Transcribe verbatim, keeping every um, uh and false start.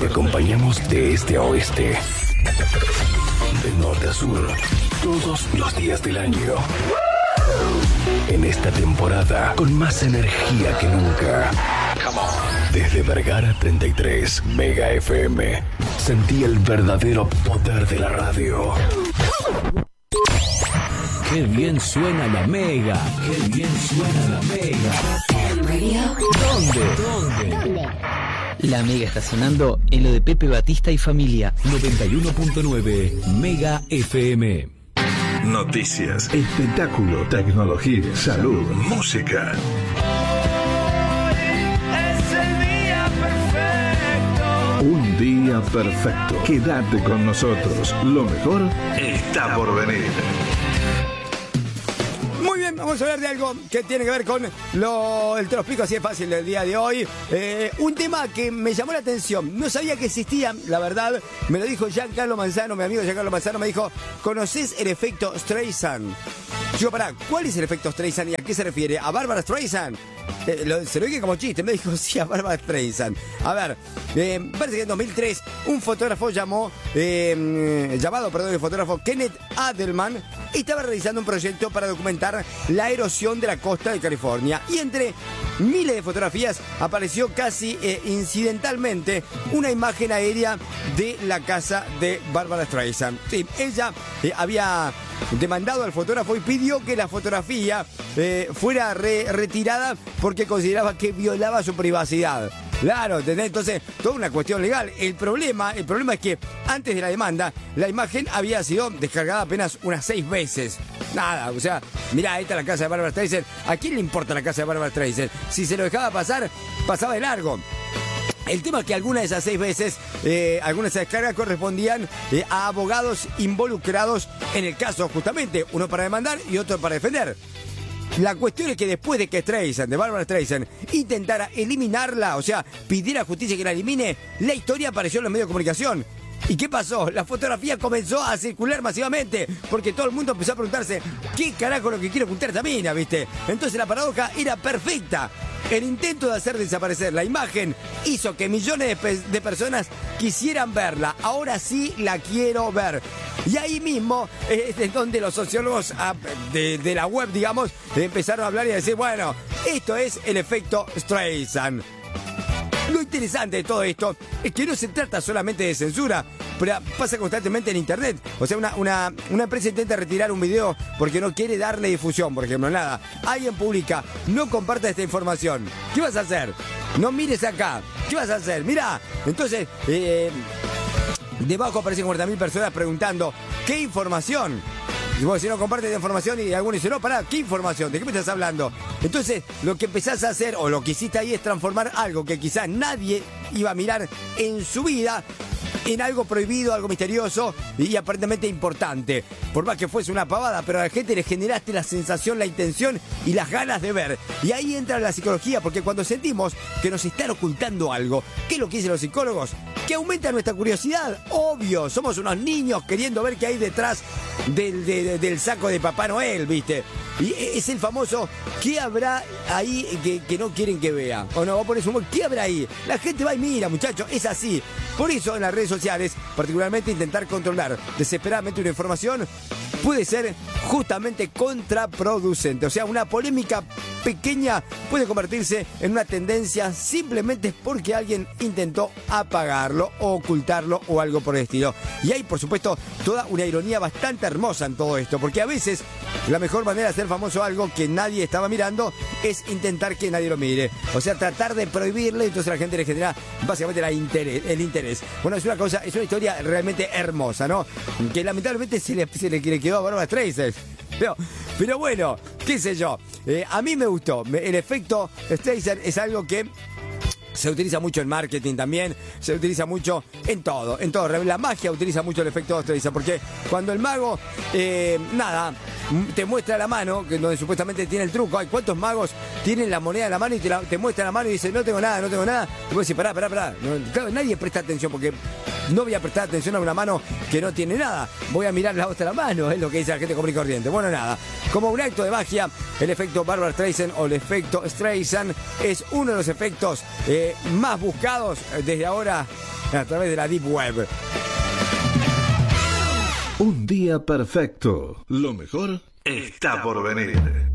Te acompañamos de este a oeste, de norte a sur, todos los días del año. En esta temporada, con más energía que nunca. Desde Vergara treinta y tres, Mega F M. Sentí el verdadero poder de la radio. ¡Qué bien suena la Mega! ¡Qué bien suena la Mega! ¿Dónde? ¿Dónde? La Mega está sonando en lo de Pepe Batista y familia. noventa y uno punto nueve Mega F M. Noticias, espectáculo, tecnología, salud, música. Un día perfecto. Quédate con nosotros. Lo mejor está por venir. Muy bien, vamos a hablar de algo que tiene que ver con lo, el Te los pico así es fácil del día de hoy. Eh, un tema que me llamó la atención. No sabía que existía, la verdad. Me lo dijo Giancarlo Manzano, mi amigo Giancarlo Manzano. Me dijo, ¿conoces el efecto Streisand? Yo, pará, ¿cuál es el efecto Streisand y a qué se refiere? ¿A Barbara Streisand? Eh, lo, se lo dije como chiste, me dijo, sí, a Barbara Streisand. A ver, eh, parece que en dos mil tres un fotógrafo llamó, eh, llamado, perdón, el fotógrafo Kenneth Adelman, estaba realizando un proyecto para documentar la erosión de la costa de California. Y entre miles de fotografías apareció casi eh, incidentalmente una imagen aérea de la casa de Barbara Streisand. Sí, ella eh, había demandado al fotógrafo y pidió que la fotografía eh, fuera re retirada porque consideraba que violaba su privacidad. Claro, ¿entendés? Entonces, toda una cuestión legal. El problema, el problema es que antes de la demanda, la imagen había sido descargada apenas unas seis veces. Nada, o sea, mirá, esta es la casa de Barbara Streisand. ¿A quién le importa la casa de Barbara Streisand? Si se lo dejaba pasar, pasaba de largo. El tema es que algunas de esas seis veces, eh, algunas de esas descargas correspondían eh, a abogados involucrados en el caso, justamente, uno para demandar y otro para defender. La cuestión es que después de que Streisand, de Barbara Streisand, intentara eliminarla, o sea, pidiera a justicia que la elimine, la historia apareció en los medios de comunicación. ¿Y qué pasó? La fotografía comenzó a circular masivamente porque todo el mundo empezó a preguntarse ¿qué carajo es lo que quiere ocultar esta mina, viste? Entonces la paradoja era perfecta. El intento de hacer desaparecer la imagen hizo que millones de, pe de personas quisieran verla. Ahora sí la quiero ver. Y ahí mismo es eh, donde los sociólogos de, de la web, digamos, empezaron a hablar y a decir, bueno, esto es el efecto Streisand. Lo interesante de todo esto es que no se trata solamente de censura, pero pasa constantemente en internet. O sea, una, una, una empresa intenta retirar un video porque no quiere darle difusión, por ejemplo, nada. Alguien publica, no comparta esta información. ¿Qué vas a hacer? No mires acá. ¿Qué vas a hacer? Mirá. Entonces, eh, debajo aparecen cuarenta mil personas preguntando, ¿qué información? Y vos, si no compartes la información y alguno dice, no, pará, ¿qué información? ¿De qué me estás hablando? Entonces, lo que empezás a hacer o lo que hiciste ahí es transformar algo que quizás nadie iba a mirar en su vida en algo prohibido, algo misterioso y aparentemente importante. Por más que fuese una pavada, pero a la gente le generaste la sensación, la intención y las ganas de ver. Y ahí entra la psicología, porque cuando sentimos que nos están ocultando algo, ¿qué es lo que dicen los psicólogos? Que aumenta nuestra curiosidad. Obvio, somos unos niños queriendo ver qué hay detrás del, de, de, del saco de Papá Noel, ¿viste? Y es el famoso, ¿qué habrá ahí que, que no quieren que vea? O no, vos pones humor, ¿qué habrá ahí? La gente va y mira, muchachos, es así. Por eso en las redes sociales, particularmente intentar controlar desesperadamente una información puede ser justamente contraproducente. O sea, una polémica pequeña puede convertirse en una tendencia simplemente porque alguien intentó apagarlo o ocultarlo o algo por el estilo. Y hay, por supuesto, toda una ironía bastante hermosa en todo esto, porque a veces la mejor manera de hacer famoso algo que nadie estaba mirando es intentar que nadie lo mire. O sea, tratar de prohibirle, entonces a la gente le genera básicamente la interés, el interés. Bueno, es una cosa, es una historia realmente hermosa, ¿no? Que lamentablemente se le, se le quedó a Barbara Streisand. Pero, pero bueno, qué sé yo. Eh, a mí me gustó. El efecto Streisand es algo que se utiliza mucho en marketing también, se utiliza mucho en todo, en todo. La magia utiliza mucho el efecto Streisand, porque cuando el mago, eh, nada, te muestra la mano, que donde supuestamente tiene el truco. Hay cuántos magos tienen la moneda en la mano y te, la, te muestra la mano y dicen, no tengo nada, no tengo nada. Y vos decís, pará, pará, pará. No, claro, nadie presta atención porque no voy a prestar atención a una mano que no tiene nada. Voy a mirar la otra mano, es lo que dice la gente común y corriente. Bueno, nada. Como un acto de magia, el efecto Barbara Streisand o el efecto Streisand es uno de los efectos eh, más buscados desde ahora a través de la Deep Web. Un día perfecto. Lo mejor está por venir.